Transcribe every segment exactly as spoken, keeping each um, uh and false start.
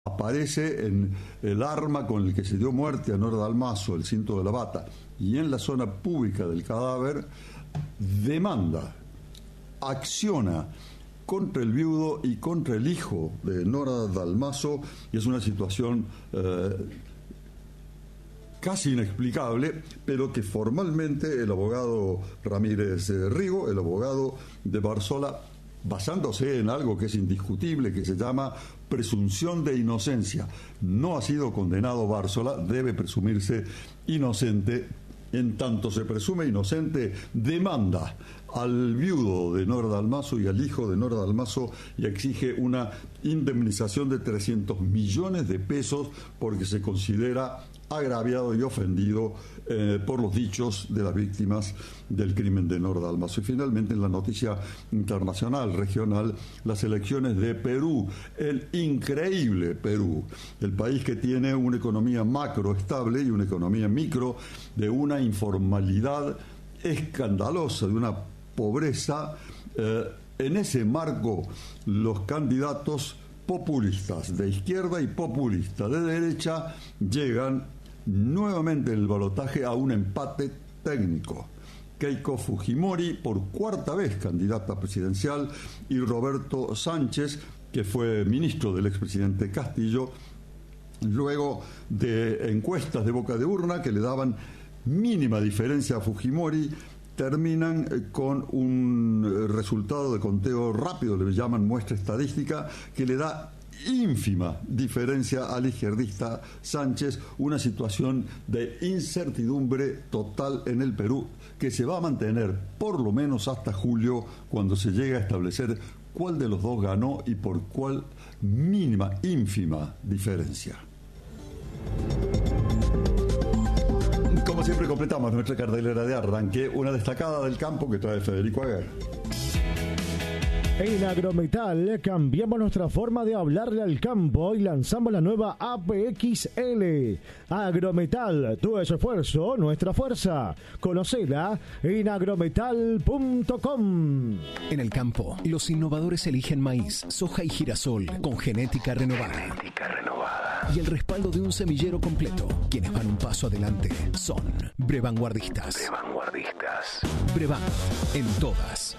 aparece en el arma con el que se dio muerte a Nora Dalmaso, el cinto de la bata, y en la zona pública del cadáver, demanda, acciona contra el viudo y contra el hijo de Nora Dalmaso, y es una situación eh, casi inexplicable, pero que formalmente el abogado Ramírez Rigo, el abogado de Barzola, basándose en algo que es indiscutible, que se llama presunción de inocencia, no ha sido condenado Barzola, debe presumirse inocente. En tanto se presume inocente, demanda al viudo de Nora Dalmaso y al hijo de Nora Dalmaso y exige una indemnización de trescientos millones de pesos porque se considera agraviado y ofendido eh, por los dichos de las víctimas del crimen de Nora Dalmaso. Y finalmente, en la noticia internacional, regional, las elecciones de Perú, el increíble Perú, el país que tiene una economía macro estable y una economía micro de una informalidad escandalosa, de una pobreza. Eh, en ese marco, los candidatos populistas de izquierda y populistas de derecha llegan nuevamente en el balotaje a un empate técnico. Keiko Fujimori, por cuarta vez candidata presidencial, y Roberto Sánchez, que fue ministro del expresidente Castillo, luego de encuestas de boca de urna que le daban mínima diferencia a Fujimori, terminan con un resultado de conteo rápido, le llaman muestra estadística, que le da ínfima diferencia al izquierdista Sánchez, una situación de incertidumbre total en el Perú que se va a mantener por lo menos hasta julio, cuando se llegue a establecer cuál de los dos ganó y por cuál mínima, ínfima diferencia. Como siempre, completamos nuestra cartelera de arranque, una destacada del campo que trae Federico Aguer. En Agrometal cambiamos nuestra forma de hablarle al campo y lanzamos la nueva A P X L. Agrometal, tu esfuerzo, nuestra fuerza. Conocela en agrometal punto com. En el campo, los innovadores eligen maíz, soja y girasol con genética renovada. Genética renovada. Y el respaldo de un semillero completo. Quienes van un paso adelante son Brevanguardistas. Brevanguardistas. Brevan, en todas.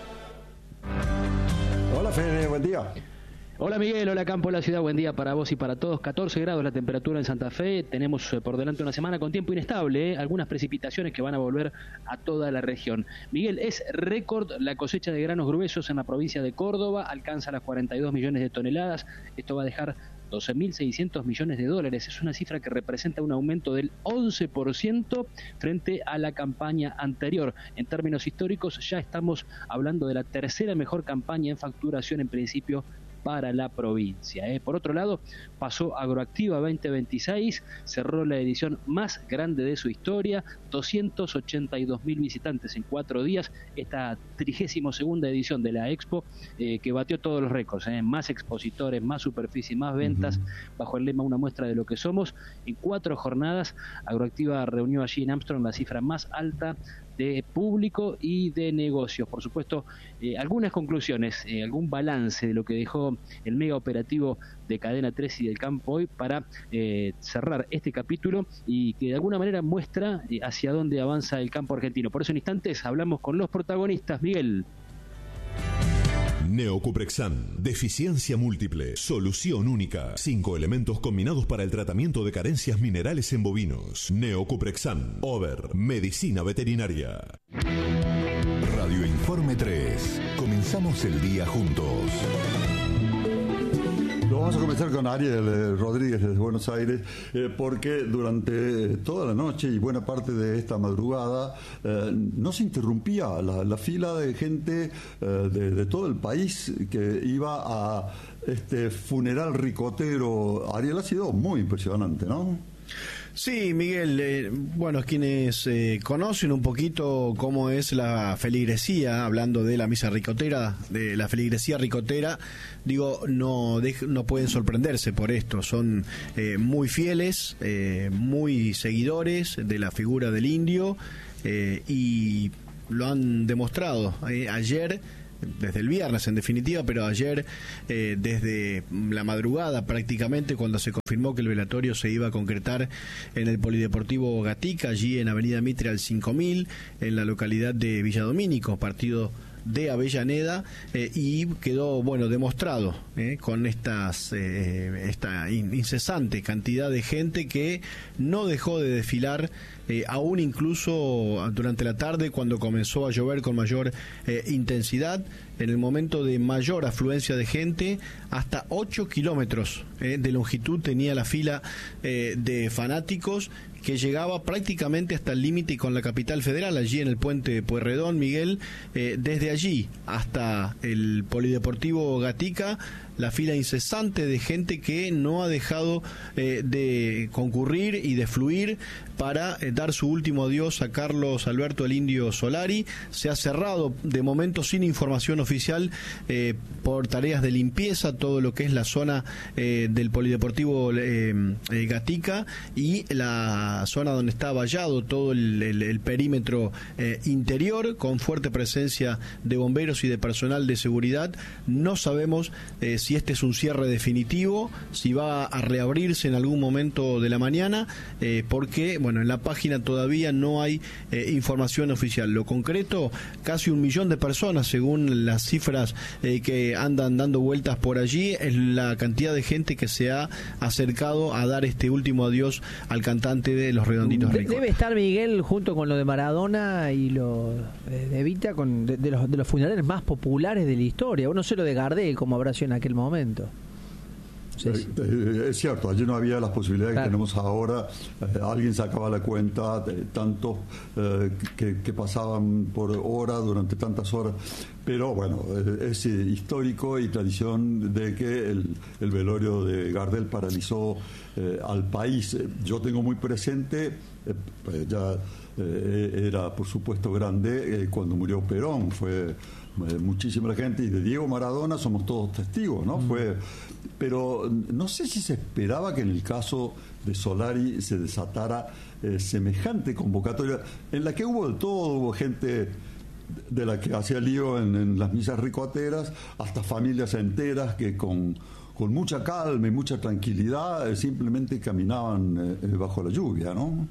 Hola Fede, buen día. Hola Miguel, hola Campo de la Ciudad, buen día para vos y para todos. catorce grados la temperatura en Santa Fe, tenemos por delante una semana con tiempo inestable, ¿eh? Algunas precipitaciones que van a volver a toda la región. Miguel, es récord la cosecha de granos gruesos en la provincia de Córdoba, alcanza las cuarenta y dos millones de toneladas, esto va a dejar doce mil seiscientos millones de dólares, es una cifra que representa un aumento del once por ciento frente a la campaña anterior. En términos históricos ya estamos hablando de la tercera mejor campaña en facturación en principio para la provincia. ¿eh? Por otro lado, pasó Agroactiva veinte veintiséis, cerró la edición más grande de su historia, doscientos ochenta y dos mil visitantes en cuatro días, esta trigésimo segunda edición de la Expo, eh, que batió todos los récords, ¿eh? más expositores, más superficie, más ventas, uh-huh. bajo el lema Una muestra de lo que somos. En cuatro jornadas, Agroactiva reunió allí en Armstrong la cifra más alta de público y de negocios. Por supuesto, eh, algunas conclusiones, eh, algún balance de lo que dejó el mega operativo de Cadena tres y del campo hoy para eh, cerrar este capítulo y que de alguna manera muestra eh, hacia dónde avanza el campo argentino. Por eso en instantes hablamos con los protagonistas. Miguel. Neocuprexan, deficiencia múltiple, solución única. Cinco elementos combinados para el tratamiento de carencias minerales en bovinos. Neocuprexan, Over, medicina veterinaria. Radio Informe tres. Comenzamos el día juntos. Lo vamos a comenzar con Ariel eh, Rodríguez desde Buenos Aires, eh, porque durante toda la noche y buena parte de esta madrugada eh, no se interrumpía la, la fila de gente eh, de, de todo el país que iba a este funeral ricotero. Ariel, ha sido muy impresionante, ¿no? Sí, Miguel, eh, bueno, quienes eh, conocen un poquito cómo es la feligresía, hablando de la misa ricotera, de la feligresía ricotera, digo, no, de, no pueden sorprenderse por esto, son eh, muy fieles, eh, muy seguidores de la figura del indio eh, y lo han demostrado. Eh, ayer desde el viernes en definitiva, pero ayer eh, desde la madrugada prácticamente, cuando se confirmó que el velatorio se iba a concretar en el Polideportivo Gatica, allí en Avenida Mitre al cinco mil, en la localidad de Villadomínico, partido de Avellaneda, eh, y quedó bueno demostrado eh, con estas eh, esta incesante cantidad de gente que no dejó de desfilar, eh, aún incluso durante la tarde, cuando comenzó a llover con mayor eh, intensidad, en el momento de mayor afluencia de gente, hasta ocho kilómetros eh, de longitud tenía la fila eh, de fanáticos, que llegaba prácticamente hasta el límite con la capital federal, allí en el puente Pueyrredón, Miguel. Eh, desde allí hasta el Polideportivo Gatica, la fila incesante de gente que no ha dejado eh, de concurrir y de fluir para eh, dar su último adiós a Carlos Alberto el Indio Solari. Se ha cerrado de momento sin información oficial eh, por tareas de limpieza todo lo que es la zona eh, del Polideportivo eh, eh, Gatica, y la zona donde está vallado todo el, el, el perímetro eh, interior, con fuerte presencia de bomberos y de personal de seguridad. No sabemos eh, si este es un cierre definitivo, si va a reabrirse en algún momento de la mañana, eh, porque bueno, en la página todavía no hay eh, información oficial. Lo concreto, casi un millón de personas, según las cifras eh, que andan dando vueltas por allí, es la cantidad de gente que se ha acercado a dar este último adiós al cantante de Los Redonditos Ricos. Debe estar, Miguel, junto con lo de Maradona y lo de Evita, con de, de, los, de los funerales más populares de la historia. Uno sé lo de Gardel, como habrá sido en aquel momento. Sí, sí. Eh, es cierto, allí no había las posibilidades claro. que tenemos ahora. Eh, alguien sacaba la cuenta de tantos eh, que, que pasaban por hora durante tantas horas, pero bueno, eh, es histórico y tradición de que el, el velorio de Gardel paralizó eh, al país. Yo tengo muy presente, eh, pues ya eh, era por supuesto grande eh, cuando murió Perón, fue muchísima la gente, y de Diego Maradona somos todos testigos, ¿no? Mm. Fue, pero no sé si se esperaba que en el caso de Solari se desatara eh, semejante convocatoria, en la que hubo de todo, hubo gente de la que hacía lío en, en las misas ricoteras, hasta familias enteras que con, con mucha calma y mucha tranquilidad eh, simplemente caminaban eh, bajo la lluvia, ¿no?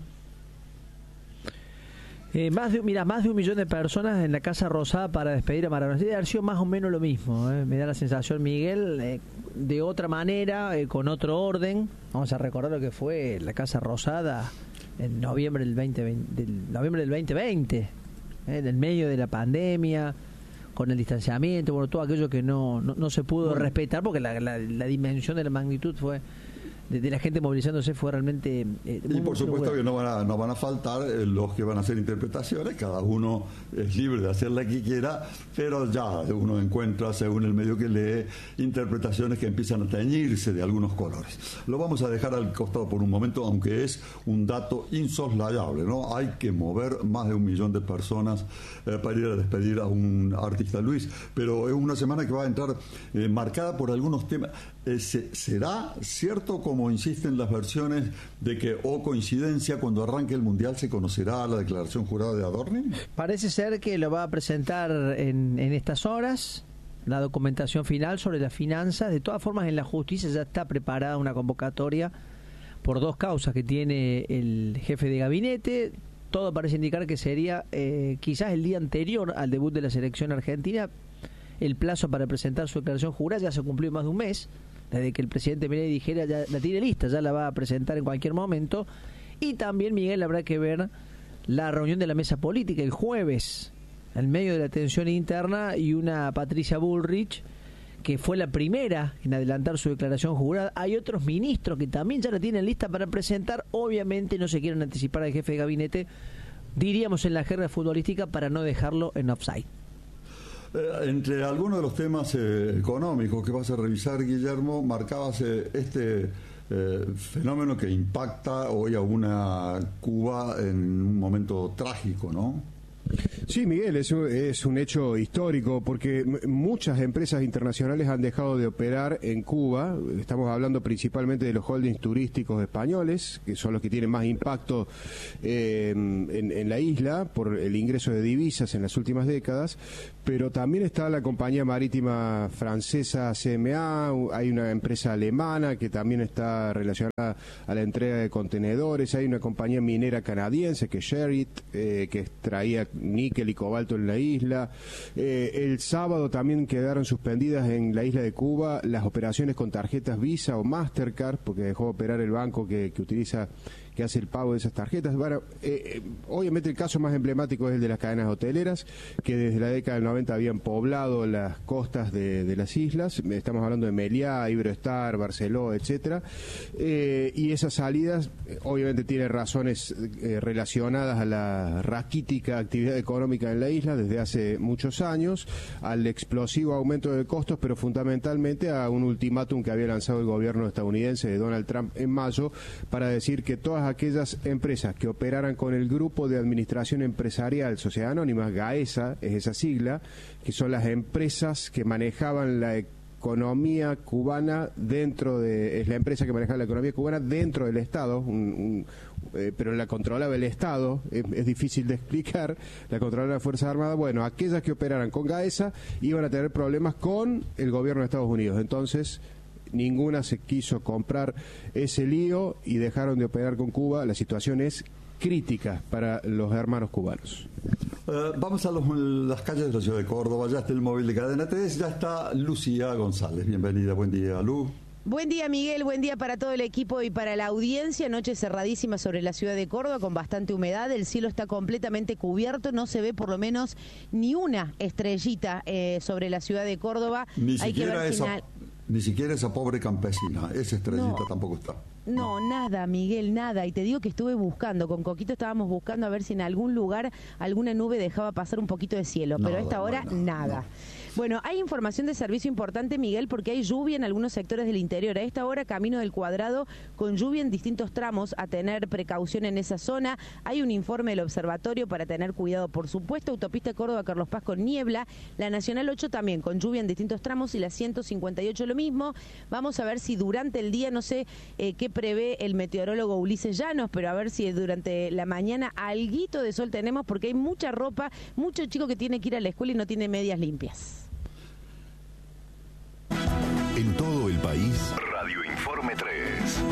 Eh, más de mira más de un millón de personas en la Casa Rosada para despedir a Maradona. Debe haber sido más o menos lo mismo, eh. me da la sensación, Miguel, eh, de otra manera, eh, con otro orden. Vamos a recordar lo que fue la Casa Rosada en noviembre del veinte veinte, del noviembre del veinte veinte, eh, en el medio de la pandemia, con el distanciamiento, bueno, todo aquello que no no, no se pudo bueno. respetar, porque la, la, la dimensión de la magnitud fue De, de la gente movilizándose fue realmente eh, muy, y por supuesto bueno. que no van a no van a faltar eh, los que van a hacer interpretaciones. Cada uno es libre de hacer la que quiera, pero ya uno encuentra, según el medio que lee, interpretaciones que empiezan a teñirse de algunos colores. Lo vamos a dejar al costado por un momento, aunque es un dato insoslayable, ¿no? Hay que mover más de un millón de personas eh, para ir a despedir a un artista, Luis, pero es una semana que va a entrar eh, marcada por algunos temas. Eh, se, ¿Será cierto, como insisten las versiones, de que, o oh, coincidencia, cuando arranque el Mundial se conocerá la declaración jurada de Adorni? Parece ser que lo va a presentar en, en estas horas, la documentación final sobre las finanzas. De todas formas, en la justicia ya está preparada una convocatoria por dos causas que tiene el jefe de gabinete. Todo parece indicar que sería eh, quizás el día anterior al debut de la selección argentina. El plazo para presentar su declaración jurada ya se cumplió más de un mes, desde que el presidente Milei dijera ya la tiene lista, ya la va a presentar en cualquier momento. Y también, Miguel, habrá que ver la reunión de la mesa política el jueves, en medio de la tensión interna, y una Patricia Bullrich, que fue la primera en adelantar su declaración jurada. Hay otros ministros que también ya la tienen lista para presentar. Obviamente no se quieren anticipar al jefe de gabinete, diríamos en la jerga futbolística, para no dejarlo en offside. Eh, entre algunos de los temas eh, económicos que vas a revisar, Guillermo, marcabas eh, este eh, fenómeno que impacta hoy a una Cuba en un momento trágico, ¿no? Sí, Miguel, es un, es un hecho histórico porque m- muchas empresas internacionales han dejado de operar en Cuba. Estamos hablando principalmente de los holdings turísticos españoles, que son los que tienen más impacto eh, en, en la isla por el ingreso de divisas en las últimas décadas, pero también está la compañía marítima francesa C M A, hay una empresa alemana que también está relacionada a la entrega de contenedores, hay una compañía minera canadiense que es Sherritt, eh, que extraía níquel y cobalto en la isla. Eh, el sábado también quedaron suspendidas en la isla de Cuba las operaciones con tarjetas Visa o Mastercard, porque dejó de operar el banco que, que utiliza, que hace el pago de esas tarjetas. Bueno, eh, eh, obviamente el caso más emblemático es el de las cadenas hoteleras, que desde la década del noventa habían poblado las costas de, de las islas. Estamos hablando de Meliá, Iberostar, Barceló, etcétera. Eh, y esas salidas, eh, obviamente, tienen razones eh, relacionadas a la raquítica actividad económica en la isla desde hace muchos años, al explosivo aumento de costos, pero fundamentalmente a un ultimátum que había lanzado el gobierno estadounidense de Donald Trump en mayo para decir que todas aquellas empresas que operaran con el Grupo de Administración Empresarial Sociedad Anónima, GAESA, es esa sigla, que son las empresas que manejaban la economía cubana dentro de, es la empresa que manejaba la economía cubana dentro del Estado, un, un, eh, pero la controlaba el Estado, es, es difícil de explicar, la controlaba la Fuerza Armada. Bueno, aquellas que operaran con GAESA iban a tener problemas con el gobierno de Estados Unidos. Entonces, ninguna se quiso comprar ese lío y dejaron de operar con Cuba. La situación es crítica para los hermanos cubanos. Uh, vamos a los, las calles de la ciudad de Córdoba. Ya está el móvil de Cadena tres, ya está Lucía González. Bienvenida, buen día, Lu. Buen día, Miguel, buen día para todo el equipo y para la audiencia. Noche cerradísima sobre la ciudad de Córdoba con bastante humedad, el cielo está completamente cubierto, no se ve por lo menos ni una estrellita eh, sobre la ciudad de Córdoba. Ni Hay siquiera que ver esa, final... ni siquiera esa pobre campesina, esa estrellita no. tampoco está. No, nada, Miguel, nada. Y te digo que estuve buscando, con Coquito estábamos buscando a ver si en algún lugar alguna nube dejaba pasar un poquito de cielo, pero a esta hora, no, no, nada. No. Bueno, hay información de servicio importante, Miguel, porque hay lluvia en algunos sectores del interior. A esta hora, Camino del Cuadrado, con lluvia en distintos tramos, a tener precaución en esa zona. Hay un informe del observatorio para tener cuidado, por supuesto. Autopista Córdoba-Carlos Paz con niebla. La Nacional ocho también, con lluvia en distintos tramos, y la ciento cincuenta y ocho lo mismo. Vamos a ver si durante el día, no sé eh, qué prevé el meteorólogo Ulises Llanos, pero a ver si durante la mañana alguito de sol tenemos, porque hay mucha ropa, mucho chico que tiene que ir a la escuela y no tiene medias limpias. En todo el país, Radio Informe tres.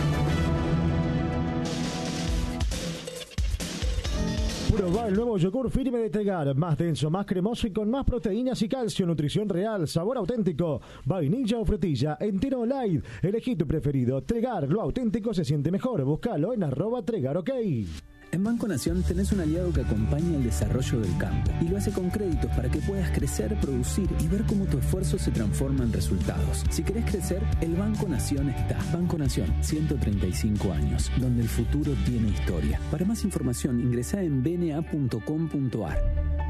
Probá el nuevo yogur firme de Tegar, más denso, más cremoso y con más proteínas y calcio, nutrición real, sabor auténtico, vainilla o frutilla, entero o light. Elegí tu preferido. Tegar, lo auténtico se siente mejor. Búscalo en arroba Tegar, ok. En Banco Nación tenés un aliado que acompaña el desarrollo del campo y lo hace con créditos para que puedas crecer, producir y ver cómo tu esfuerzo se transforma en resultados. Si querés crecer, el Banco Nación está. Banco Nación, ciento treinta y cinco años, donde el futuro tiene historia. Para más información, ingresá en b n a punto com punto a r.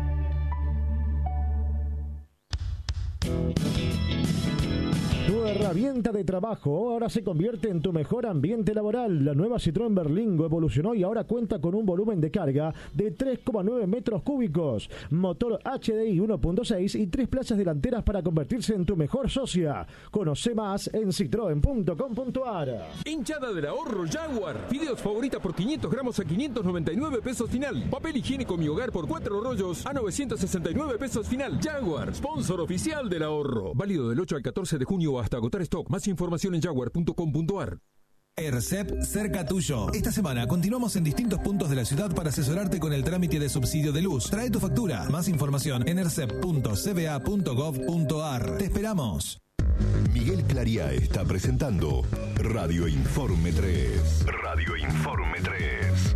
Tu herramienta de trabajo ahora se convierte en tu mejor ambiente laboral. La nueva Citroën Berlingo evolucionó y ahora cuenta con un volumen de carga de tres coma nueve metros cúbicos, motor H D I uno punto seis y tres plazas delanteras para convertirse en tu mejor socia. Conoce más en citroen punto com punto a r. Hinchada del ahorro Jaguar. Fideos favoritas por quinientos gramos a quinientos noventa y nueve pesos final. Papel higiénico Mi Hogar por cuatro rollos a novecientos sesenta y nueve pesos final. Jaguar, sponsor oficial del ahorro. Válido del ocho al catorce de junio hasta agotar stock. Más información en jaguar punto com punto a r. ERCEP cerca tuyo. Esta semana continuamos en distintos puntos de la ciudad para asesorarte con el trámite de subsidio de luz. Trae tu factura. Más información en ercep punto c b a punto gov punto a r. Te esperamos. Miguel Claría está presentando Radio Informe tres. Radio Informe tres.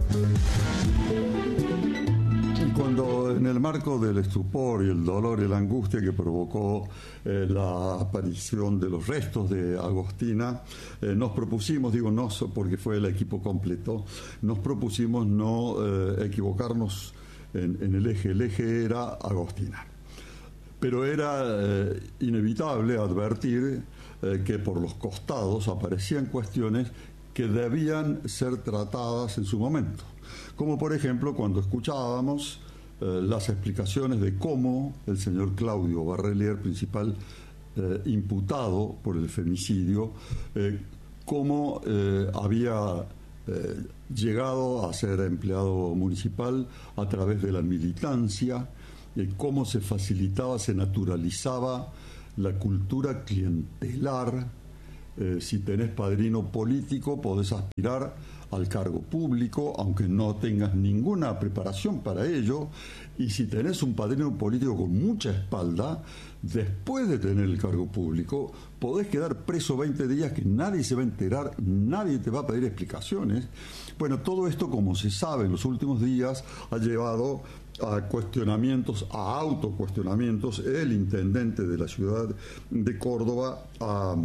Cuando en el marco del estupor y el dolor y la angustia que provocó eh, la aparición de los restos de Agostina, eh, nos propusimos, digo no porque fue el equipo completo, nos propusimos no eh, equivocarnos en, en el eje. El eje era Agostina. Pero era eh, inevitable advertir eh, que por los costados aparecían cuestiones que debían ser tratadas en su momento. Como por ejemplo cuando escuchábamos eh, las explicaciones de cómo el señor Claudio Barrelier, principal eh, imputado por el femicidio, eh, cómo eh, había eh, llegado a ser empleado municipal a través de la militancia, eh, cómo se facilitaba, se naturalizaba la cultura clientelar. Eh, si tenés padrino político podés aspirar al cargo público aunque no tengas ninguna preparación para ello, y si tenés un padrino político con mucha espalda, después de tener el cargo público podés quedar preso veinte días que nadie se va a enterar, nadie te va a pedir explicaciones. Bueno, todo esto, como se sabe en los últimos días, ha llevado a cuestionamientos, a autocuestionamientos. El intendente de la ciudad de Córdoba a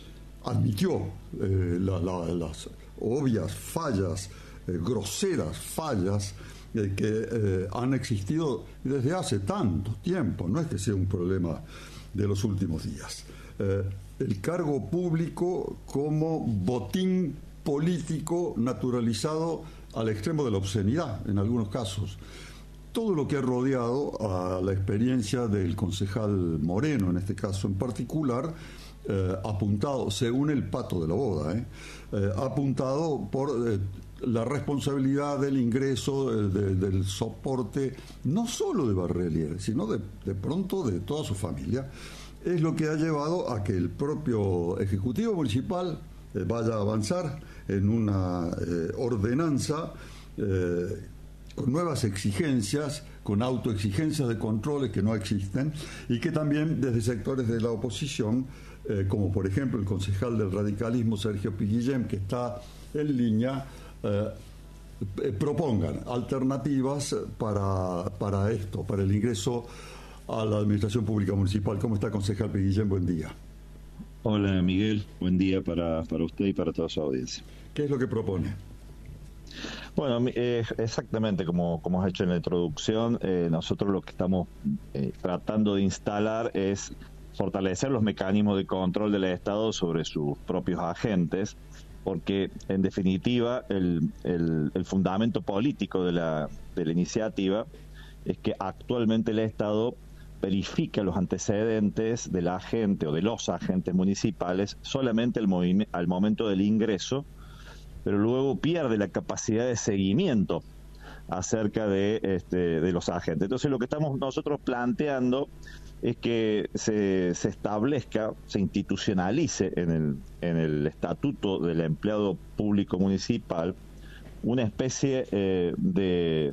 admitió eh, la, la, las obvias fallas, eh, groseras fallas eh, que eh, han existido desde hace tanto tiempo. No es que sea un problema de los últimos días. Eh, el cargo público como botín político naturalizado al extremo de la obscenidad en algunos casos. Todo lo que ha rodeado a la experiencia del concejal Moreno, en este caso en particular, Eh, apuntado, según el pato de la boda, eh, eh, apuntado por eh, la responsabilidad del ingreso, eh, de, del soporte, no solo de Barrelier, sino de, de pronto de toda su familia, es lo que ha llevado a que el propio Ejecutivo Municipal eh, vaya a avanzar en una eh, ordenanza eh, con nuevas exigencias, con autoexigencias de controles que no existen, y que también desde sectores de la oposición, eh, como por ejemplo el concejal del radicalismo Sergio Piguillem, que está en línea, eh, eh, propongan alternativas para, para esto, para el ingreso a la administración pública municipal. ¿Cómo está, concejal Piguillem? Buen día. Hola, Miguel, buen día para, para usted y para toda su audiencia. ¿Qué es lo que propone? Bueno, eh, exactamente como, como has hecho en la introducción, eh, nosotros lo que estamos eh, tratando de instalar es fortalecer los mecanismos de control del Estado sobre sus propios agentes, porque en definitiva el, el, el fundamento político de la, de la iniciativa es que actualmente el Estado verifica los antecedentes del agente o de los agentes municipales solamente al, movi- al momento del ingreso, pero luego pierde la capacidad de seguimiento acerca de, este, de los agentes. Entonces lo que estamos nosotros planteando es que se, se establezca, se institucionalice en el, en el estatuto del empleado público municipal una especie eh, de,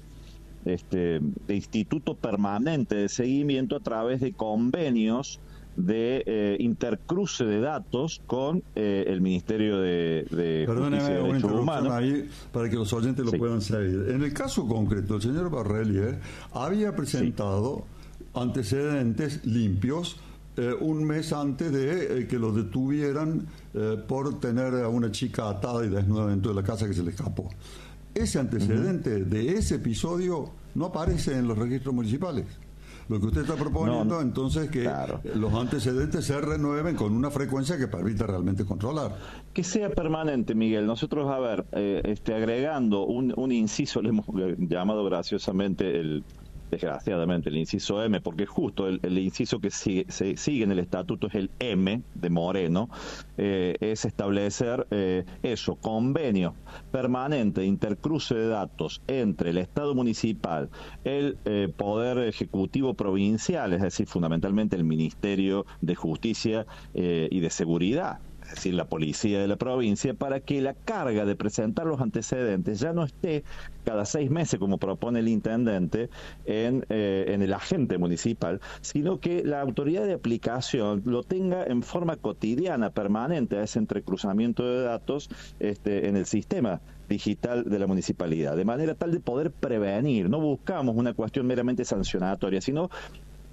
este, de instituto permanente de seguimiento a través de convenios de eh, intercruce de datos con eh, el Ministerio de, de Justicia y Derechos Humanos. Ahí para que los oyentes lo sí. puedan seguir. En el caso concreto, el señor Barrelier había presentado sí. antecedentes limpios eh, un mes antes de eh, que lo detuvieran eh, por tener a una chica atada y desnuda dentro de la casa que se le escapó. Ese antecedente uh-huh. de ese episodio no aparece en los registros municipales. Lo que usted está proponiendo, no, no, entonces, es que claro. los antecedentes se renueven con una frecuencia que permita realmente controlar. Que sea permanente, Miguel. Nosotros, a ver, eh, este, agregando un, un inciso, le hemos llamado graciosamente el... desgraciadamente el inciso M, porque justo el, el inciso que sigue, se sigue en el estatuto es el M de Moreno, eh, es establecer eh, eso, convenio permanente de intercruce de datos entre el Estado municipal, el eh, Poder Ejecutivo Provincial, es decir, fundamentalmente el Ministerio de Justicia eh, y de Seguridad, es decir, la policía de la provincia, para que la carga de presentar los antecedentes ya no esté cada seis meses, como propone el intendente, en, eh, en el agente municipal, sino que la autoridad de aplicación lo tenga en forma cotidiana, permanente, a ese entrecruzamiento de datos este, en el sistema digital de la municipalidad, de manera tal de poder prevenir. No buscamos una cuestión meramente sancionatoria, sino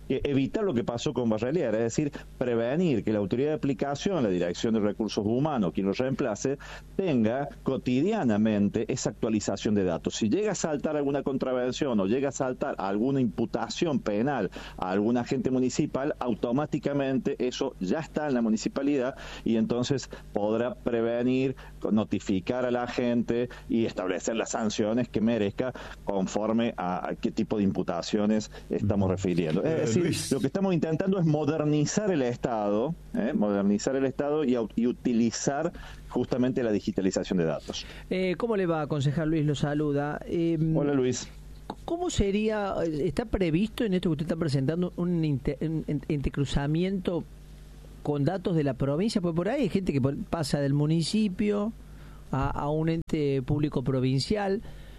eh, evitar lo que pasó con Barrelier, es decir, prevenir que la autoridad de aplicación, la Dirección de Recursos Humanos, quien lo reemplace, tenga cotidianamente esa actualización de datos. Si llega a saltar alguna contravención o llega a saltar alguna imputación penal a algún agente municipal, automáticamente eso ya está en la municipalidad y entonces podrá prevenir, notificar a la gente y establecer las sanciones que merezca conforme a, a qué tipo de imputaciones estamos refiriendo. Es decir, Luis, lo que estamos intentando es modernizar el Estado, ¿eh? modernizar el Estado y, y utilizar justamente la digitalización de datos. Eh, ¿Cómo le va, concejal Luis? Lo saluda. Eh, Hola, Luis. ¿Cómo sería, está previsto en esto que usted está presentando un, inter, un entrecruzamiento con datos de la provincia? Porque por ahí hay gente que pasa del municipio a, a un ente público provincial.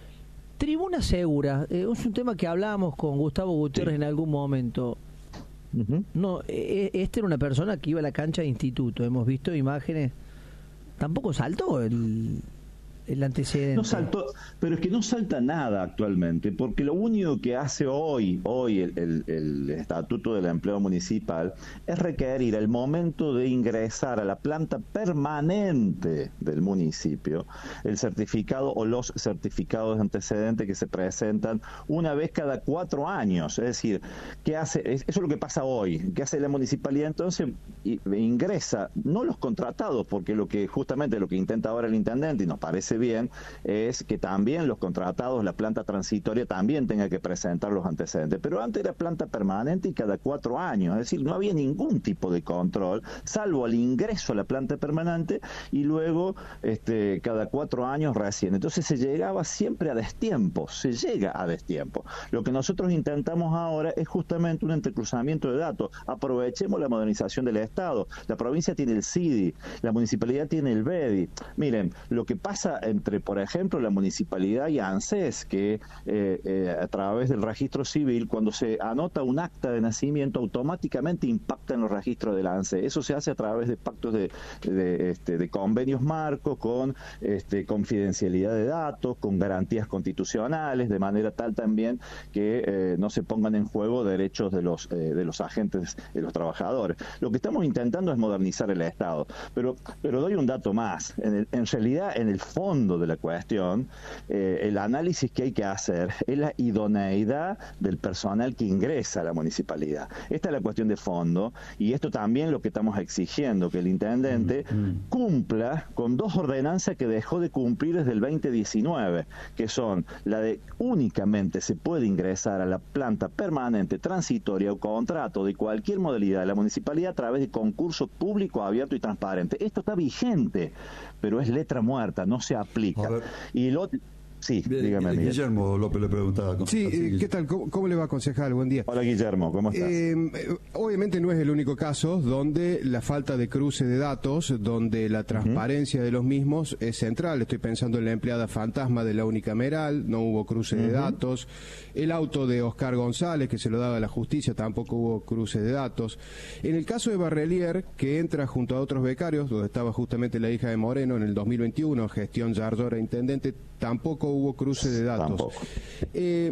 Tribuna Segura, eh, es un tema que hablábamos con Gustavo Gutiérrez sí. en algún momento. Uh-huh. No, eh, esta era una persona que iba a la cancha de instituto, hemos visto imágenes. Tampoco saltó el, el antecedente. No saltó, pero es que no salta nada actualmente, porque lo único que hace hoy, hoy el, el, el Estatuto del Empleo Municipal es requerir al momento de ingresar a la planta permanente del municipio el certificado o los certificados de antecedentes que se presentan una vez cada cuatro años. Es decir, ¿qué hace? Eso es lo que pasa hoy. ¿Qué hace la municipalidad? Entonces ingresa, no los contratados, porque lo que justamente lo que intenta ahora el intendente, y nos parece bien, es que también los contratados, la planta transitoria también tenga que presentar los antecedentes, pero antes era planta permanente y cada cuatro años, es decir, no había ningún tipo de control, salvo al ingreso a la planta permanente y luego este, cada cuatro años recién, entonces se llegaba siempre a destiempo, se llega a destiempo. Lo que nosotros intentamos ahora es justamente un entrecruzamiento de datos, aprovechemos la modernización del Estado, la provincia tiene el C I D I, la municipalidad tiene el B E D I, miren, lo que pasa entre, por ejemplo, la municipalidad y ANSES, que eh, eh, a través del registro civil, cuando se anota un acta de nacimiento, automáticamente impacta en los registros de la ANSES. Eso se hace a través de pactos de, de, este, de convenios marcos, con este, confidencialidad de datos, con garantías constitucionales, de manera tal también que eh, no se pongan en juego derechos de los, eh, de los agentes, de los trabajadores. Lo que estamos intentando es modernizar el Estado. Pero, pero doy un dato más. En, el, en realidad, en el fondo de la cuestión, eh, el análisis que hay que hacer es la idoneidad del personal que ingresa a la municipalidad. Esta es la cuestión de fondo y esto también lo que estamos exigiendo, que el intendente mm. cumpla con dos ordenanzas que dejó de cumplir desde el veinte diecinueve, que son la de únicamente se puede ingresar a la planta permanente, transitoria o contrato de cualquier modalidad de la municipalidad a través de concurso público, abierto y transparente. Esto está vigente, pero es letra muerta, no se aplica. Y lo Sí, Bien, dígame. Miguel. Guillermo López le preguntaba. Sí, eh, ¿qué tal? ¿Cómo, ¿Cómo le va, concejal? Buen día. Hola, Guillermo, ¿cómo estás? Eh, obviamente no es el único caso donde la falta de cruce de datos, donde la transparencia uh-huh. de los mismos es central. Estoy pensando en la empleada fantasma de la unicameral, no hubo cruce uh-huh. de datos. El auto de Oscar González, que se lo daba a la justicia, tampoco hubo cruce de datos. En el caso de Barrelier, que entra junto a otros becarios, donde estaba justamente la hija de Moreno en el dos mil veintiuno, gestión Yardora intendente, tampoco hubo cruce de datos. Eh,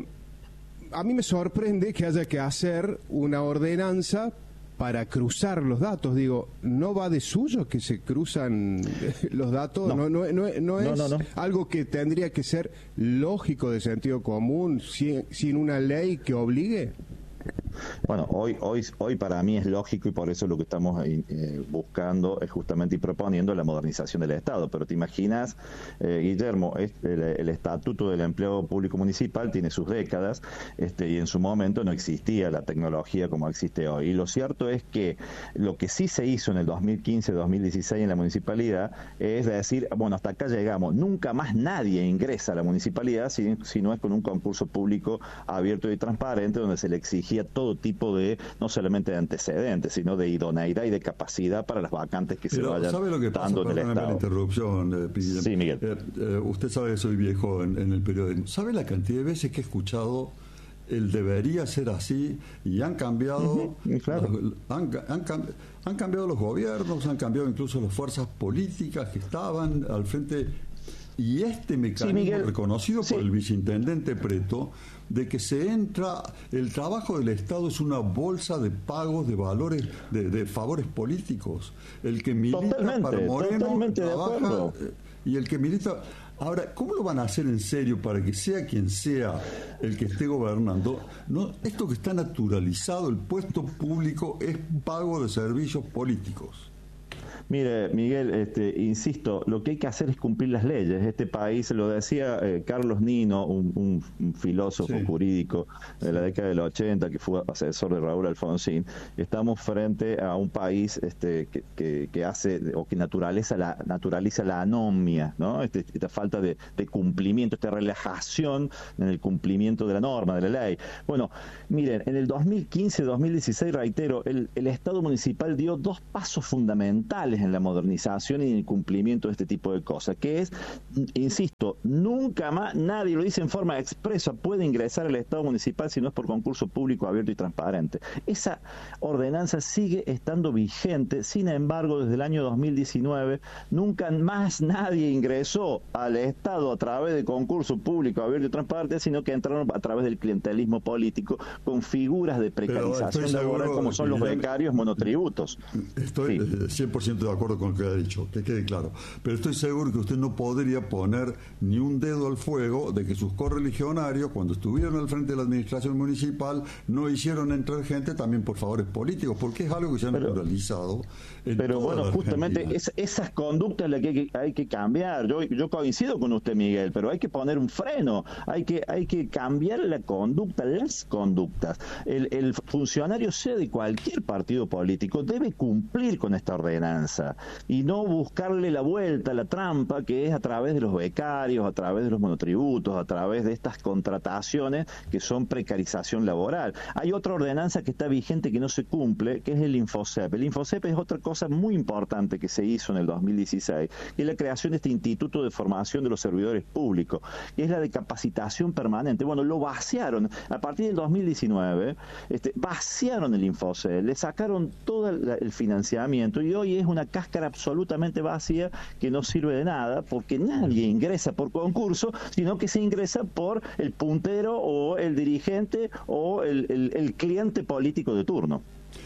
a mí me sorprende que haya que hacer una ordenanza para cruzar los datos. Digo, ¿no va de suyo que se cruzan los datos? No, no, no, no, no es no, no, no. algo que tendría que ser lógico, de sentido común, sin, sin una ley que obligue. Bueno, hoy, hoy, hoy para mí es lógico y por eso lo que estamos eh, buscando es justamente y proponiendo la modernización del Estado. Pero te imaginas, eh, Guillermo, este, el, el Estatuto del Empleo Público Municipal tiene sus décadas este, y en su momento no existía la tecnología como existe hoy. Y lo cierto es que lo que sí se hizo en el dos mil quince dos mil dieciséis en la municipalidad es decir, bueno, hasta acá llegamos, nunca más nadie ingresa a la municipalidad si, si no es con un concurso público abierto y transparente donde se le exigía todo tipo de, no solamente de antecedentes, sino de idoneidad y de capacidad para las vacantes que Pero, se vayan ¿sabe lo que pasa? dando en el Estado? La interrupción, eh, sí, Miguel. Eh, eh, usted sabe que soy viejo en, en el periodismo. ¿Sabe la cantidad de veces que he escuchado el debería ser así y han cambiado uh-huh, claro. han, han, han cambiado los gobiernos, han cambiado incluso las fuerzas políticas que estaban al frente? Y este mecanismo sí, Miguel, reconocido sí. por el viceintendente Preto, de que se entra, el trabajo del Estado es una bolsa de pagos de valores, de, de favores políticos. El que milita totalmente, para Moreno totalmente trabaja, y el que milita... Ahora, ¿cómo lo van a hacer en serio para que sea quien sea el que esté gobernando? No, esto que está naturalizado, el puesto público es pago de servicios políticos. Mire, Miguel, este, insisto, lo que hay que hacer es cumplir las leyes. Este país, lo decía eh, Carlos Nino, un, un, un filósofo sí. jurídico de la década del ochenta, que fue asesor de Raúl Alfonsín. Estamos frente a un país este, que, que, que hace o que naturaliza la, naturaliza la anomia, ¿no? Este, esta falta de, de cumplimiento, esta relajación en el cumplimiento de la norma, de la ley. Bueno, miren, en el dos mil quince dos mil dieciséis, reitero, el, el Estado municipal dio dos pasos fundamentales en la modernización y en el cumplimiento de este tipo de cosas, que es, insisto, nunca más, nadie lo dice en forma expresa, puede ingresar al Estado municipal si no es por concurso público abierto y transparente. Esa ordenanza sigue estando vigente, sin embargo, desde el año dos mil diecinueve, nunca más nadie ingresó al Estado a través de concurso público abierto y transparente, sino que entraron a través del clientelismo político con figuras de precarización laboral como son los becarios monotributos. Estoy sí. cien por ciento de acuerdo con lo que ha dicho, que quede claro. Pero estoy seguro que usted no podría poner ni un dedo al fuego de que sus correligionarios, cuando estuvieron al frente de la administración municipal, no hicieron entrar gente también por favores políticos, porque es algo que se ha pero, naturalizado. En pero toda bueno, justamente es, esas conductas las que hay, que hay que cambiar. Yo, yo coincido con usted, Miguel, pero hay que poner un freno, hay que, hay que cambiar la conducta, las conductas. El, el funcionario, sea de cualquier partido político, debe cumplir con esta ordenanza y no buscarle la vuelta, la trampa, que es a través de los becarios, a través de los monotributos, a través de estas contrataciones que son precarización laboral. Hay otra ordenanza que está vigente que no se cumple, que es el Infosep. El Infosep es otra cosa muy importante que se hizo en el dos mil dieciséis, que es la creación de este Instituto de Formación de los Servidores Públicos, que es la de capacitación permanente. Bueno, lo vaciaron. A partir del dos mil diecinueve, este, vaciaron el Infosep, le sacaron todo el, el financiamiento y hoy es una cáscara absolutamente vacía que no sirve de nada porque nadie ingresa por concurso, sino que se ingresa por el puntero o el dirigente o el, el, el cliente político de turno.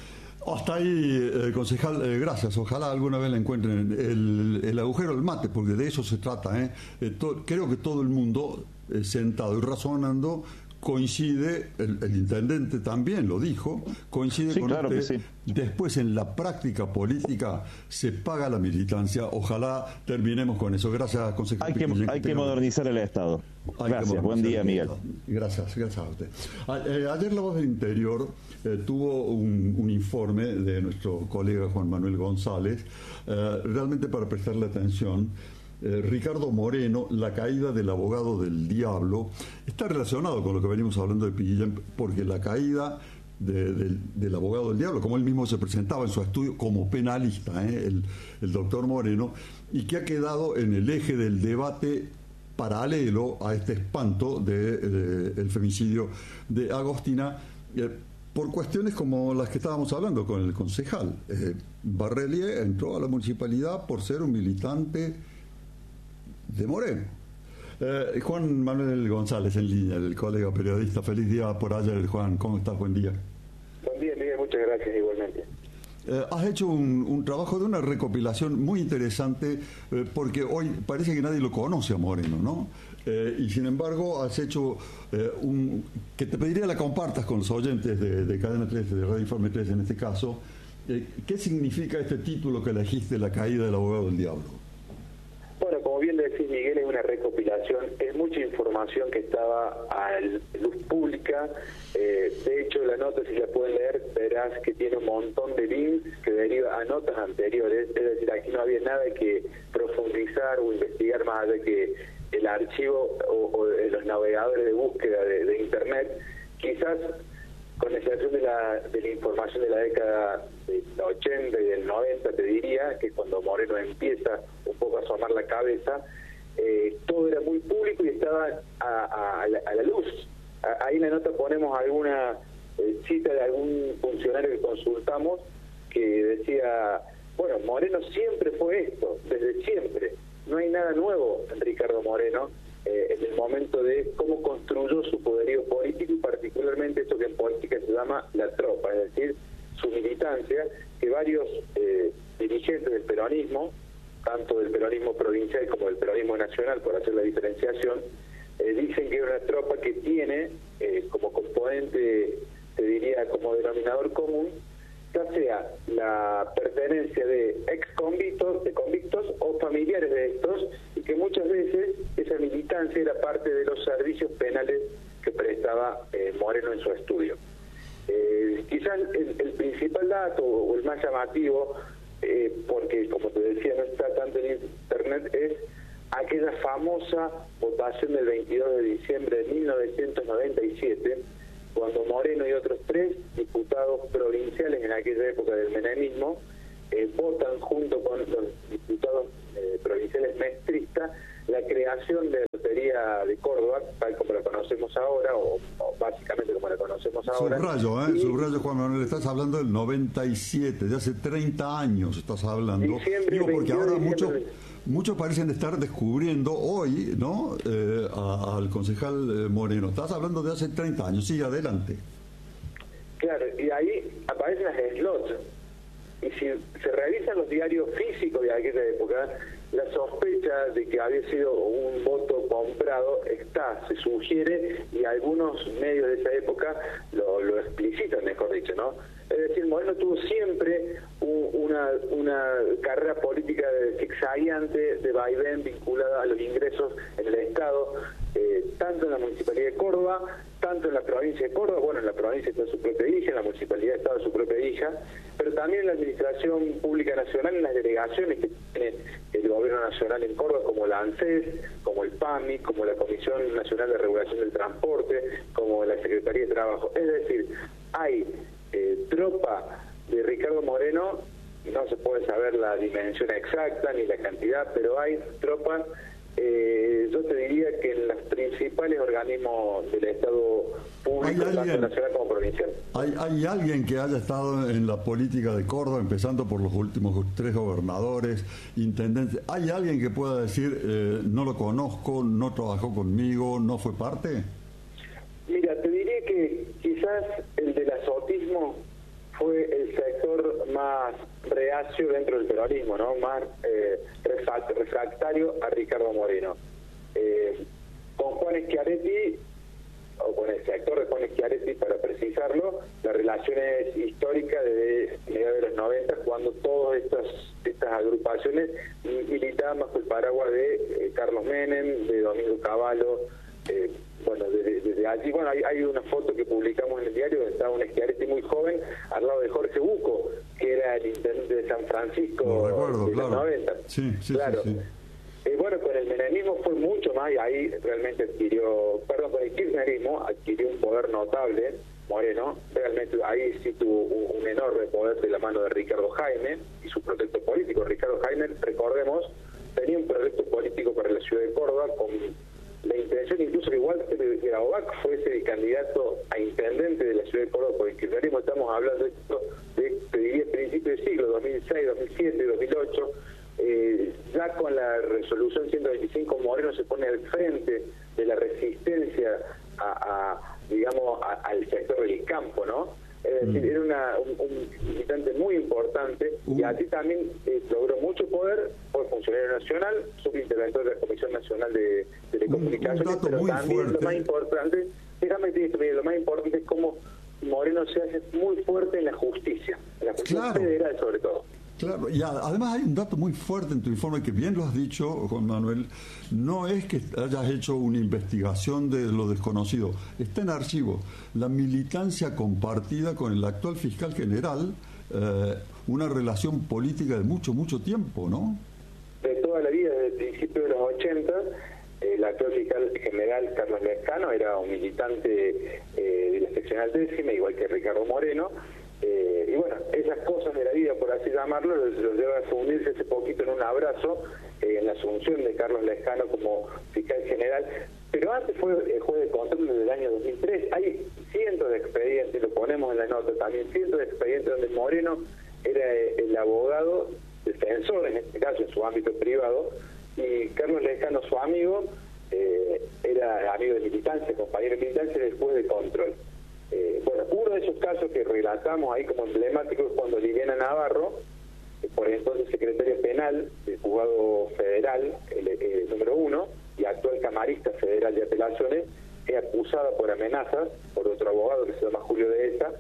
Hasta ahí, eh, concejal, eh, gracias. Ojalá alguna vez le encuentren el, el agujero del mate, porque de eso se trata. ¿eh? Eh, to, creo que todo el mundo, eh, sentado y razonando, coincide, el, el intendente también lo dijo, coincide sí, con claro usted. Que sí. Después en la práctica política se paga la militancia. Ojalá terminemos con eso. Gracias, concejal. Hay que, Piquillén, hay que modernizar el Estado. Gracias, buen día, Miguel. Gracias, gracias a usted. A, eh, ayer la Voz del Interior eh, tuvo un, un informe de nuestro colega Juan Manuel González, eh, realmente para prestarle atención. Eh, Ricardo Moreno, la caída del abogado del diablo, está relacionado con lo que venimos hablando de Piquillén, porque la caída de, de, del abogado del diablo, como él mismo se presentaba en su estudio como penalista, ¿eh? el, el doctor Moreno, y que ha quedado en el eje del debate paralelo a este espanto del de, de femicidio de Agostina, eh, por cuestiones como las que estábamos hablando con el concejal. Eh, Barrelier entró a la municipalidad por ser un militante de Moreno. Eh, Juan Manuel González en línea, el colega periodista. Feliz día por ayer, Juan. ¿Cómo estás? Buen día. Buen día, Miguel. Muchas gracias, igualmente. Eh, has hecho un, un trabajo de una recopilación muy interesante, eh, porque hoy parece que nadie lo conoce a Moreno, ¿no? Eh, y sin embargo has hecho eh, un... que te pediría la compartas con los oyentes de, de Cadena tres, de Radio Informe tres en este caso. Eh, ¿Qué significa este título que elegiste, La caída del abogado del diablo? Bueno, como bien decís, Miguel, es una recopilación, es mucha información que estaba a luz pública. Eh, de hecho, la nota, si la pueden leer, verás que tiene un montón de links que deriva a notas anteriores. Es decir, aquí no había nada que profundizar o investigar más allá de que el archivo o, o de los navegadores de búsqueda de, de Internet, quizás con excepción de la, de la información de la década del ochenta y del noventa, te diría que cuando Moreno empieza un poco a asomar la cabeza, eh, todo era muy público y estaba a, a, la, a la luz. A, ahí en la nota ponemos alguna eh, cita de algún funcionario que consultamos que decía, bueno, Moreno siempre fue esto, desde siempre. no hay nada nuevo en Ricardo Moreno eh, en el momento de cómo construyó su poderío político y particularmente esto que en política se llama la tropa, es decir, su militancia, que varios eh, dirigentes del peronismo, tanto del peronismo provincial como del peronismo nacional, por hacer la diferenciación, eh, dicen que es una tropa que tiene eh, como componente, te diría, como denominador común, ya sea la pertenencia de ex convictos, de convictos o familiares de estos, y que muchas veces esa militancia era parte de los servicios penales que prestaba eh, Moreno en su estudio. Eh, quizás el, el principal dato o el más llamativo, eh, porque como te decía no está tanto en internet, es aquella famosa votación del veintidós de diciembre de mil novecientos noventa y siete, cuando Moreno y otros tres diputados provinciales en aquella época del menemismo eh, votan junto con los diputados eh, provinciales mestristas la creación de la Lotería de Córdoba, tal como la conocemos ahora, o, o básicamente como la conocemos ahora. Subrayo, ¿eh? Y, Subrayo, Juan Manuel, estás hablando del noventa y siete, de hace treinta años estás hablando. Diciembre, Digo, porque ahora muchos de... muchos parecen estar descubriendo hoy, ¿no? Eh, a, al concejal eh, Moreno. Estás hablando de hace treinta años, sigue adelante. Claro, y ahí aparecen las slots. Y si se revisan los diarios físicos de aquella época, la sospecha de que había sido un voto comprado está, se sugiere, y algunos medios de esa época lo, lo explicitan, mejor dicho, ¿no? Es decir, Moreno tuvo siempre un, una, una carrera política zigzagueante, de vaivén, vinculada a los ingresos en el Estado, eh, tanto en la Municipalidad de Córdoba, tanto en la provincia de Córdoba, bueno, en la provincia está su propia hija, en la Municipalidad de Estado su propia hija, pero también en la Administración Pública Nacional, en las delegaciones que tiene el Gobierno Nacional en Córdoba, como la ANSES, como el PAMI, como la Comisión Nacional de Regulación del Transporte, como la Secretaría de Trabajo. Es decir, hay eh, tropa de Ricardo Moreno, no se puede saber la dimensión exacta ni la cantidad, pero hay tropa, eh, yo te diría que en los principales organismos del Estado público, tanto nacional como provincial. ¿Hay, ¿Hay alguien que haya estado en la política de Córdoba, empezando por los últimos tres gobernadores, intendentes? ¿Hay alguien que pueda decir, eh, no lo conozco, no trabajó conmigo, no fue parte? Mira, te diría que quizás el del azotismo fue el sector más reacio dentro del peronismo, ¿no? Más eh, refractario a Ricardo Moreno. Eh, con Juan Schiaretti, o con el sector de Juan Schiaretti, para precisarlo, la relación es histórica desde mediados de los noventa, cuando todas estas estas agrupaciones militaban bajo el paraguas de eh, Carlos Menem, de Domingo Cavallo. Eh, bueno, desde, desde allí, bueno, hay, hay una foto que publicamos en el diario donde estaba un Schiaretti muy joven al lado de Jorge Bucco, que era el intendente de San Francisco Lo recuerdo, de claro. los noventa. Sí, sí, claro. sí, sí. Eh, bueno, con el menemismo fue mucho más, y ahí realmente adquirió, perdón, con el kirchnerismo adquirió un poder notable, Moreno, realmente ahí sí tuvo un, un enorme poder de la mano de Ricardo Jaime y su proyecto político. Ricardo Jaime, recordemos, tenía un proyecto político para la ciudad de Córdoba con la intención incluso que Walter Grabovac fuese el candidato a intendente de la ciudad de Córdoba, porque el kirchnerismo estamos hablando de esto de, te diría, principios de siglo, dos mil seis, dos mil siete, dos mil ocho, eh, ya con la resolución ciento veinticinco Moreno se pone al frente de la resistencia a, a digamos, a, al sector del campo, ¿no? Es decir, mm. era una, un, un militante muy importante uh. y así también eh, logró mucho poder, fue funcionario nacional, subinterventor de la Comisión Nacional de Telecomunicaciones, un, un pero también fuerte. Lo más importante, déjame decirte, lo más importante es cómo Moreno se hace muy fuerte en la justicia, en la justicia claro. federal sobre todo. Claro, y además hay un dato muy fuerte en tu informe, que bien lo has dicho, Juan Manuel, no es que hayas hecho una investigación de lo desconocido, está en archivo, la militancia compartida con el actual fiscal general, eh, una relación política de mucho, mucho tiempo, ¿no? De toda la vida, desde el principio de los ochenta, el actual fiscal general Carlos Lescano era un militante eh, de la seccional décima, igual que Ricardo Moreno. Eh, y bueno, esas cosas de la vida, por así llamarlo, los, los lleva a fundirse hace poquito en un abrazo, eh, en la asunción de Carlos Lescano como fiscal general, pero antes fue el juez de control desde el año dos mil tres. Hay cientos de expedientes, lo ponemos en la nota también, cientos de expedientes donde Moreno era el abogado defensor, en este caso en su ámbito privado, y Carlos Lescano, su amigo, eh, era amigo de militancia, compañero de militancia del juez de control. Eh, bueno, uno de esos casos que relatamos ahí como emblemático es cuando Liliana Navarro, eh, por entonces secretaria penal del juzgado federal, el, el número uno, y actual camarista federal de apelaciones, es acusada por amenazas por otro abogado que se llama Julio de Esa,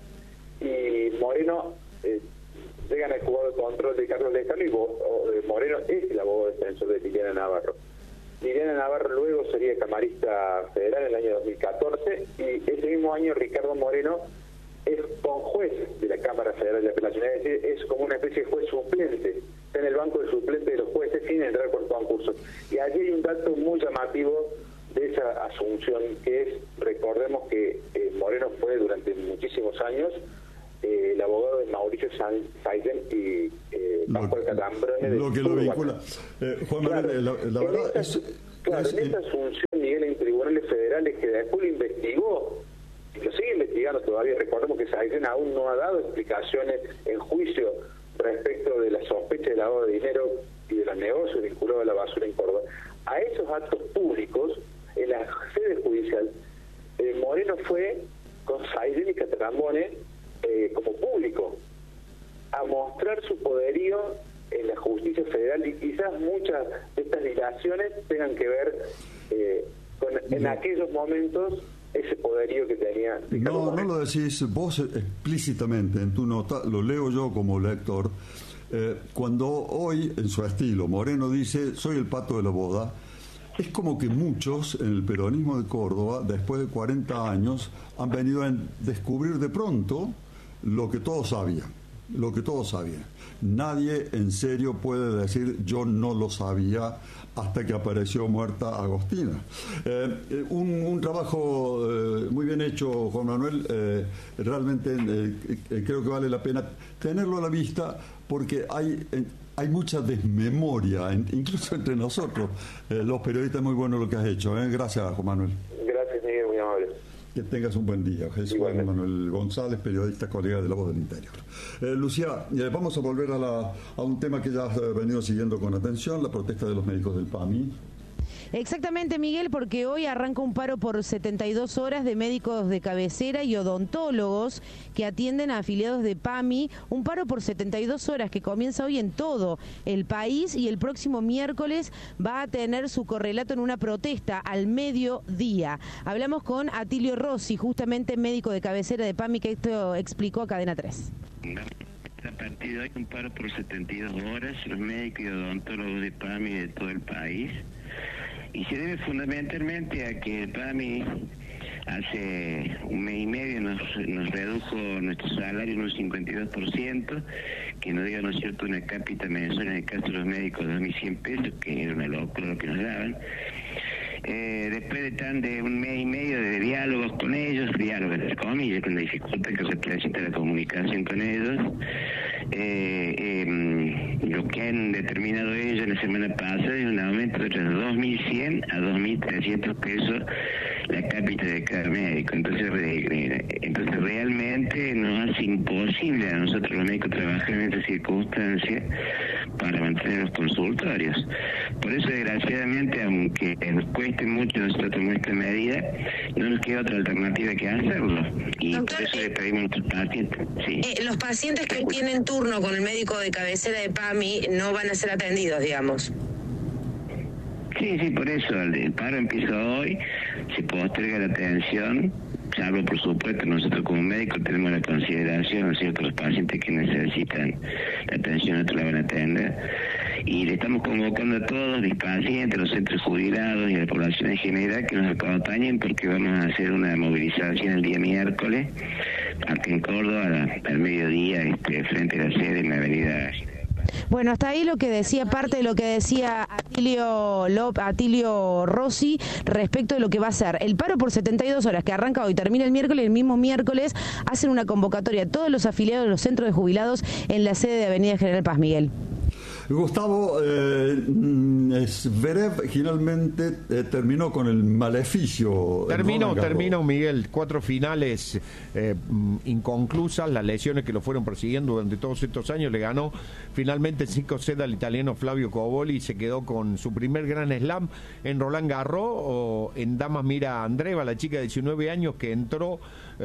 y Moreno eh, llegan al juzgado de control de Carlos Lescano y Bo, o, eh, Moreno es el abogado defensor de Liliana Navarro. Liliana Navarro luego sería camarista federal en el año dos mil catorce y ese mismo año Ricardo Moreno es conjuez de la Cámara Federal de Apelaciones, es decir, es como una especie de juez suplente, está en el banco de suplente de los jueces sin entrar por concurso. Y allí hay un dato muy llamativo de esa asunción, que es, recordemos que eh, Moreno fue durante muchísimos años eh, el abogado de Mauricio Saiden y eh, Pascual Calambrone. Lo que lo vincula. Eh, Juan claro, Manuel, la, la verdad esta, es... Claro, es, en esta asunción, Miguel, en tribunales federales que después lo investigó, y lo sigue investigando todavía, recordemos que Saiden aún no ha dado explicaciones en juicio respecto de la sospecha de lavado de dinero y de los negocios vinculados a la basura en Córdoba. A esos actos públicos, en la sede judicial, eh, Moreno fue con Saiden y Catrambone eh, como público a mostrar su poderío en la justicia federal, y quizás muchas de estas dilaciones tengan que ver eh, con en no. aquellos momentos ese poderío que tenía Ricardo No, Moreno. no lo decís vos explícitamente en tu nota, lo leo yo como lector. Eh, cuando hoy, en su estilo, Moreno dice, soy el pato de la boda, es como que muchos en el peronismo de Córdoba, después de cuarenta años, han venido a descubrir de pronto lo que todos sabían, lo que todos sabían. Nadie en serio puede decir yo no lo sabía hasta que apareció muerta Agostina. Eh, un, un trabajo eh, muy bien hecho, Juan Manuel, eh, realmente eh, creo que vale la pena tenerlo a la vista porque hay... Eh, Hay mucha desmemoria, incluso entre nosotros, eh, los periodistas. Muy bueno lo que has hecho. ¿eh? Gracias, Juan Manuel. Gracias, Miguel, muy amable. Que tengas un buen día. Jesús Juan Manuel González, periodista, colega de La Voz del Interior. Eh, Lucía, eh, vamos a volver a, la, a un tema que ya has venido siguiendo con atención, la protesta de los médicos del P A M I. Exactamente, Miguel, porque hoy arranca un paro por setenta y dos horas de médicos de cabecera y odontólogos que atienden a afiliados de P A M I, un paro por setenta y dos horas que comienza hoy en todo el país y el próximo miércoles va a tener su correlato en una protesta al mediodía. Hablamos con Atilio Rossi, justamente médico de cabecera de P A M I, que esto explicó a Cadena tres. A partir de hoy un paro por setenta y dos horas, los médicos y odontólogos de P A M I de todo el país. Y se debe fundamentalmente a que el P A M I hace un mes y medio nos, nos redujo nuestro salario en un cincuenta y dos por ciento, que nos dio, ¿no es cierto?, una cápita mensual en el caso de los médicos de dos mil cien pesos, que era una locura lo que nos daban. Eh, después de tan de un mes y medio de diálogos con ellos, diálogos entre comillas, con la dificultad que representa la comunicación con ellos, eh, eh, lo que han determinado ellos en la semana pasada es un aumento de dos mil cien a dos mil trescientos pesos la cápita de cada médico. Entonces, re, entonces realmente nos hace imposible a nosotros los médicos trabajar en estas circunstancias para mantener los consultorios. Por eso, desgraciadamente, aunque nos cueste mucho nosotros tomar esta medida, no nos queda otra alternativa que hacerlo. Y Doctor, por eso le pedimos a nuestros pacientes. Sí. Eh, los pacientes que tienen turno con el médico de cabecera de P A M I no van a ser atendidos, digamos. Sí, sí, por eso el paro empieza hoy, se posterga la atención, salvo por supuesto nosotros como médicos tenemos la consideración, ¿cierto?, los pacientes que necesitan la atención, nosotros la van a atender, y le estamos convocando a todos, los pacientes, los centros jubilados y a la población en general que nos acompañen porque vamos a hacer una movilización el día miércoles, aquí en Córdoba, al mediodía, este, frente a la sede en la avenida. Bueno, hasta ahí lo que decía, parte de lo que decía Atilio, Lop, Atilio Rossi respecto de lo que va a ser el paro por setenta y dos horas, que arranca hoy, termina el miércoles, y el mismo miércoles hacen una convocatoria a todos los afiliados de los centros de jubilados en la sede de Avenida General Paz, Miguel. Gustavo, eh, Zverev finalmente eh, terminó con el maleficio. Terminó, terminó, Miguel. Cuatro finales eh, inconclusas, las lesiones que lo fueron persiguiendo durante todos estos años. Le ganó finalmente cinco sets al italiano Flavio Cobolli y se quedó con su primer gran slam en Roland Garros. O en damas mira a Andreeva, la chica de diecinueve años que entró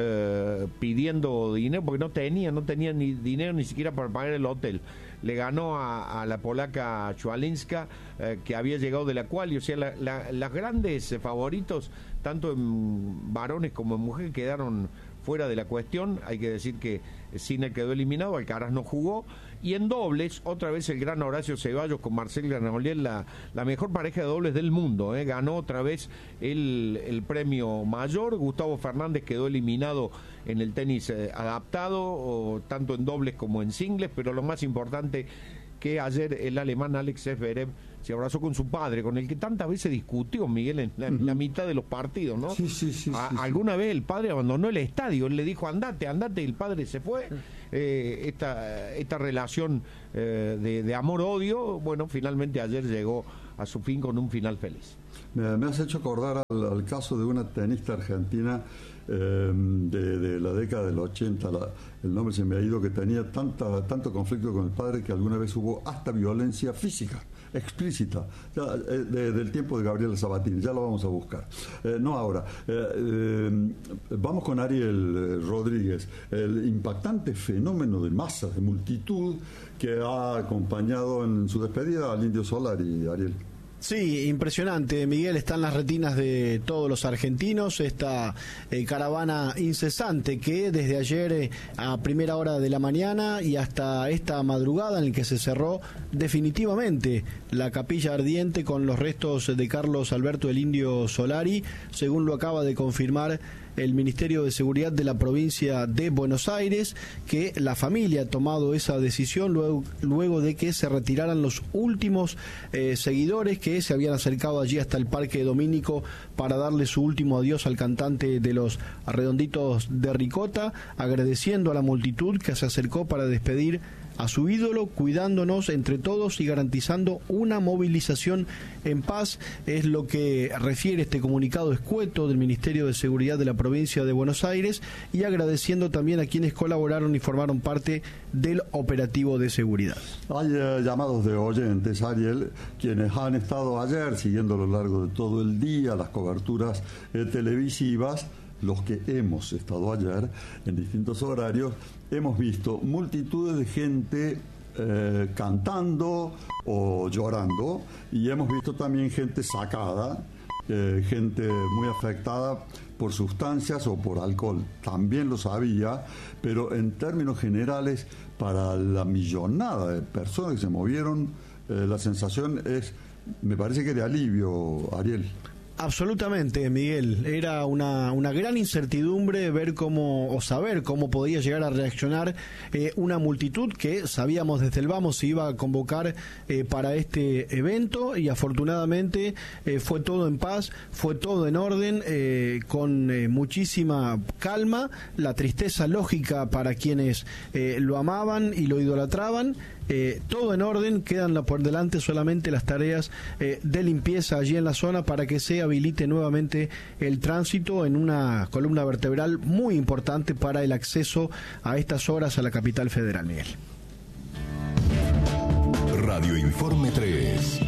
eh, pidiendo dinero porque no tenía, no tenía ni dinero ni siquiera para pagar el hotel. Le ganó a, a la polaca Chwalinska, eh, que había llegado de la quali. O sea, la, la, las grandes eh, favoritos, tanto en varones como en mujeres, quedaron fuera de la cuestión. Hay que decir que Sinner quedó eliminado, Alcaraz no jugó. Y en dobles, otra vez el gran Horacio Ceballos con Marcel Granollers, la, la mejor pareja de dobles del mundo. Eh. Ganó otra vez el, el premio mayor. Gustavo Fernández quedó eliminado en el tenis eh, adaptado, o tanto en dobles como en singles, pero lo más importante que ayer el alemán Alex Zverev se abrazó con su padre, con el que tantas veces discutió, Miguel, en la, uh-huh. la mitad de los partidos, ¿no? Sí, sí, sí, A, sí, alguna sí. vez el padre abandonó el estadio, él le dijo andate, andate, y el padre se fue. Eh, esta, esta relación eh, de, de amor-odio, bueno, finalmente ayer llegó a su fin con un final feliz. Me, me has hecho acordar al, al caso de una tenista argentina eh, de, de la década del ochenta, la, el nombre se me ha ido, que tenía tanta, tanto conflicto con el padre que alguna vez hubo hasta violencia física explícita, ya, eh, de, del tiempo de Gabriela Sabatini. Ya lo vamos a buscar, eh, no ahora. eh, eh, vamos con Ariel eh, Rodríguez, el impactante fenómeno de masa, de multitud que ha acompañado en su despedida al Indio Solari. Ariel. Sí, impresionante, Miguel, está en las retinas de todos los argentinos esta eh, caravana incesante que desde ayer eh, a primera hora de la mañana y hasta esta madrugada en el que se cerró definitivamente la capilla ardiente con los restos de Carlos Alberto el Indio Solari, según lo acaba de confirmar el Ministerio de Seguridad de la provincia de Buenos Aires, que la familia ha tomado esa decisión luego, luego de que se retiraran los últimos eh, seguidores que se habían acercado allí hasta el Parque Domínico para darle su último adiós al cantante de los Redonditos de Ricota, agradeciendo a la multitud que se acercó para despedir a su ídolo, cuidándonos entre todos y garantizando una movilización en paz. Es lo que refiere este comunicado escueto del Ministerio de Seguridad de la provincia de Buenos Aires, y agradeciendo también a quienes colaboraron y formaron parte del operativo de seguridad. Hay eh, llamados de oyentes, Ariel, quienes han estado ayer siguiendo a lo largo de todo el día las coberturas eh, televisivas. Los que hemos estado ayer en distintos horarios, hemos visto multitudes de gente eh, cantando o llorando, y hemos visto también gente sacada, eh, gente muy afectada por sustancias o por alcohol. También lo sabía, pero en términos generales, para la millonada de personas que se movieron, eh, la sensación es, me parece que de alivio, Ariel. Absolutamente, Miguel. Era una, una gran incertidumbre ver cómo, o saber cómo podía llegar a reaccionar eh, una multitud que sabíamos desde el vamos se iba a convocar eh, para este evento, y afortunadamente eh, fue todo en paz, fue todo en orden, eh, con eh, muchísima calma, la tristeza lógica para quienes eh, lo amaban y lo idolatraban. Eh, todo en orden, quedan por delante solamente las tareas eh, de limpieza allí en la zona para que se habilite nuevamente el tránsito en una columna vertebral muy importante para el acceso a estas horas a la capital federal, Miguel. Radio Informe tres.